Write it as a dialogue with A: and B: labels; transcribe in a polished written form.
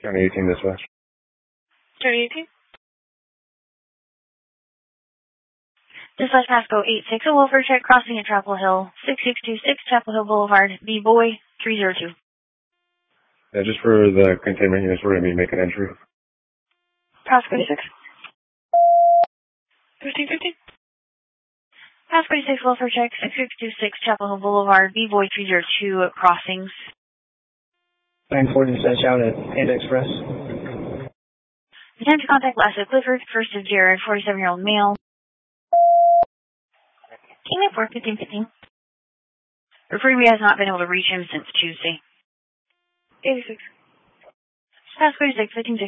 A: County 18 dispatch.
B: County 18?
C: Dispatch Pasco 86, a welfare check crossing at Chapel Hill, 6626 Chapel Hill Boulevard, B-Boy 302.
A: Yeah, just for the containment units, we're going to be making entry.
C: Pasco 86.
B: 1515?
C: Pasco 86, welfare check, 6626 Chapel Hill Boulevard, B-Boy 302 crossings.
D: 940 dispatch out at Panda Express.
C: Attempt to contact last of Clifford, first of Jared, 47-year-old male. Team report 1515. Reprieve has not been able to reach him since Tuesday.
B: 86.
C: Pasco 86, 1516.